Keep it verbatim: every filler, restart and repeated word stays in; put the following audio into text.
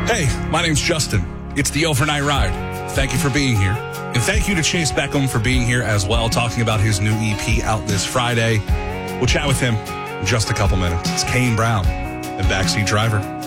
Hey, my name's Justin. It's the Overnight Ride. Thank you for being here. And thank you to Chase Beckham for being here as well, talking about his new E P out this Friday. We'll chat with him in just a couple minutes. It's Kane Brown and Backseat Driver.